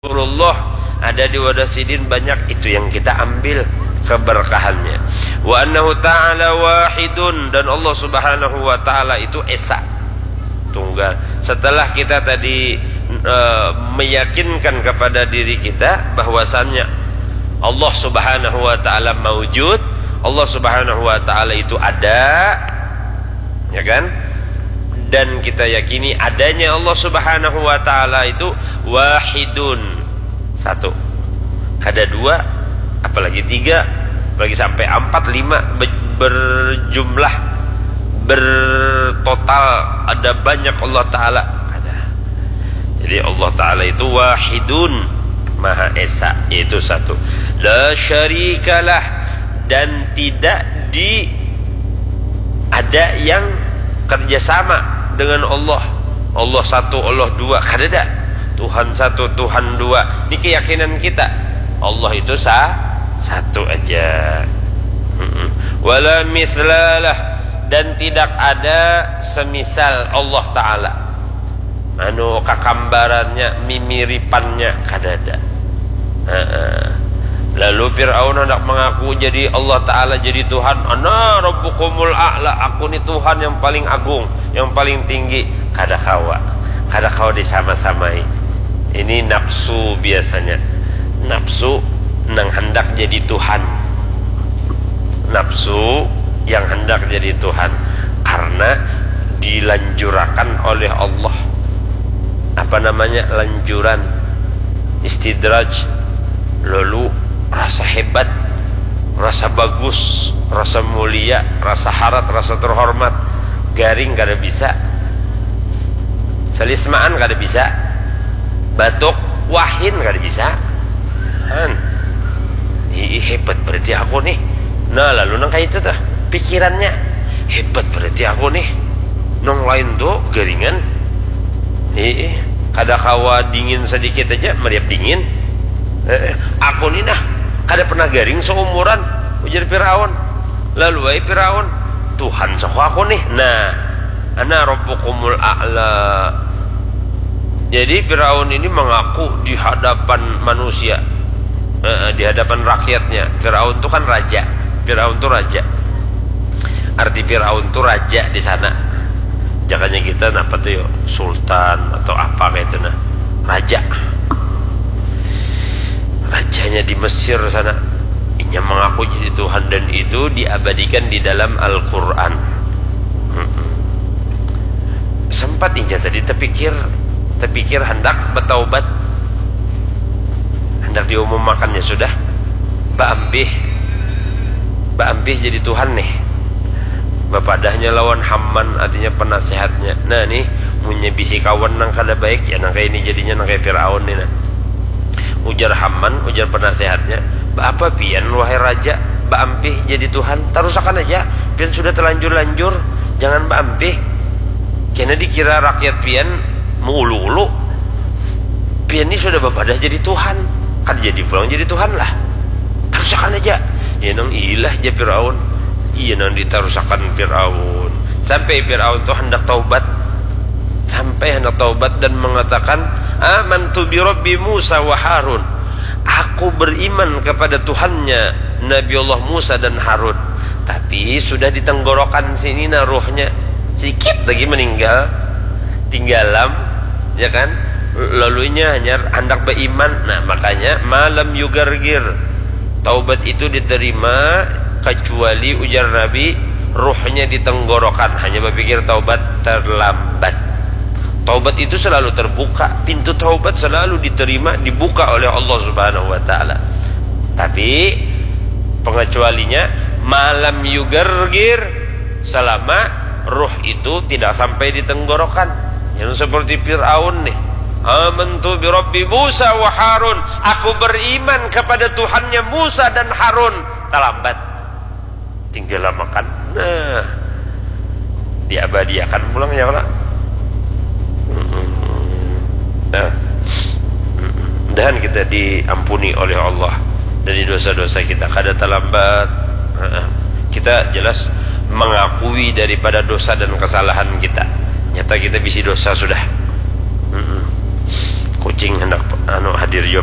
Rasulullah ada di wadah sidin banyak, itu yang kita ambil keberkahannya. Wa annahu ta'ala wahidun, dan Allah subhanahu wa ta'ala itu esa, tunggal. Setelah kita tadi meyakinkan kepada diri kita bahwasannya Allah subhanahu wa ta'ala maujud, Allah subhanahu wa ta'ala itu ada, ya kan? Dan kita yakini adanya Allah subhanahu wa ta'ala itu wahidun, satu, ada dua, apalagi tiga, apalagi sampai empat, lima, berjumlah, bertotal, ada banyak Allah ta'ala ada. Jadi Allah ta'ala itu wahidun, maha esa, yaitu satu, la syarikalah, dan tidak ada yang kerjasama dengan Allah. Allah satu, Allah dua, kadada. Tuhan satu, Tuhan dua. Ini keyakinan kita. Allah itu satu aja. Wala mislalah, dan tidak ada semisal Allah Ta'ala. Anu kakambarannya, mimiripannya, kadada. Lalu Fir'aun hendak mengaku jadi Allah Ta'ala, jadi Tuhan. Ana rabbukumul a'la, aku ni Tuhan yang paling agung, yang paling tinggi. Kada kawa disama-samai. Ini nafsu biasanya. Nafsu nang hendak jadi Tuhan. Nafsu yang hendak jadi Tuhan, karena dilanjurakan oleh Allah. Apa namanya? Lanjuran, istidraj. Lalu rasa hebat, rasa bagus, rasa mulia, rasa harat, rasa terhormat, garing kada bisa, selismaan kada bisa, batuk wahin kada bisa. Hebat berarti aku nih. Nah lalu nang kayak itu tuh pikirannya, hebat berarti aku nih. Nong lain tuh garingan. Kada kawa dingin sedikit aja meriap dingin. Aku nih dah kada pernah garing seumuran, ujar Firaun. Lalu ai Firaun, Tuhan sok aku nih. Nah, ana rabbukumul a'la. Jadi Firaun ini mengaku di hadapan manusia, di hadapan rakyatnya. Firaun itu kan raja. Firaun itu raja. Arti Firaun itu raja di sana. Jangannya kita apa tuh yo, sultan atau apa kayak itu nah. Raja. Rajanya di Mesir sana, ini mengaku jadi Tuhan, dan itu diabadikan di dalam Al-Quran. Sempat inja tadi terpikir hendak bertaubat, hendak diumumkannya sudah. Mbak Ambih jadi Tuhan nih. Bapadahnya lawan Haman, artinya penasehatnya. Nah nih punya bisi kawan nang kada baik ya, nang kayak ini jadinya nang kayak Firaun nih nah. Ujar Haman, ujar penasehatnya, apa pian wahai raja, Mbak Ampih jadi Tuhan, tarusakan aja, pian sudah terlanjur-lanjur, jangan Mbak Ampih. Karena dikira rakyat pian mengulu-ulu, pian ini sudah bapadah jadi Tuhan, kan jadi pulang jadi Tuhan lah, tarusakan aja. Ya nang ilah aja Firaun, iya nang ditarusakan Firaun, sampai Firaun tuh hendak taubat, dan mengatakan, amantu bi Rabbi Musa wa Harun, aku beriman kepada Tuhannya Nabi Allah Musa dan Harun. Tapi sudah di tenggorokan sini nah ruhnya, sedikit lagi meninggal, tinggalam, ya kan? Lalunya hanya hendak beriman. Nah makanya malam yugargir, taubat itu diterima kecuali ujar Nabi ruhnya di tenggorokan, hanya berpikir taubat terlambat. Taubat itu selalu terbuka, pintu taubat selalu diterima, dibuka oleh Allah Subhanahu wa Ta'ala. Tapi pengecualinya malam yugargir, selama ruh itu tidak sampai di tenggorokan. Yang seperti Fir'aun nih, amantu bi Rabbi Musa wa Harun, aku beriman kepada Tuhannya Musa dan Harun. Terlambat, tinggal makan. Nah, diabadiakan pulang ya Allah. Dan kita diampuni oleh Allah dari dosa-dosa kita, kada terlambat. Kita jelas mengakui daripada dosa dan kesalahan kita. Nyata kita bisi dosa sudah. kucing hendak hadir juga